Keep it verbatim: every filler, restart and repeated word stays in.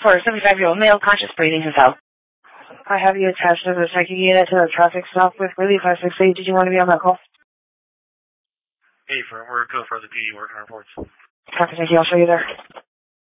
for a seventy-five-year-old male conscious breathing himself. I have you attached as a psychic unit to a traffic stop with relief five six eight. Did you want to be on that call? Hey, for, we're good for the P D working on reports. Copy, thank you. I'll show you there.